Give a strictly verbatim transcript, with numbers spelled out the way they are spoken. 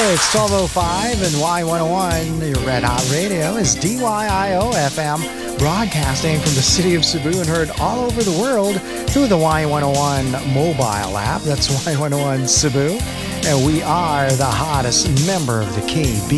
It's twelve oh five and Y one oh one. Your Red Hot Radio is D Y I O F M, broadcasting from the city of Cebu and heard all over the world through the Y one oh one mobile app. That's Y one oh one Cebu. And we are the hottest member of the K B